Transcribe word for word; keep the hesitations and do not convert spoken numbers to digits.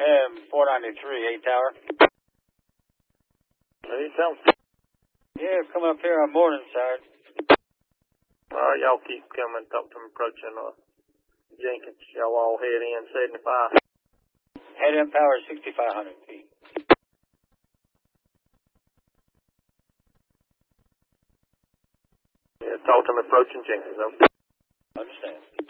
M four ninety-three, eight tower. Hey, sounds. Yeah, come up here on Morningside. Uh, y'all keep coming, talk to them approaching, uh, Jenkins. Y'all all head in seventy-five. Head in power sixty-five hundred feet. Yeah, talk to them approaching Jenkins, okay? Understand.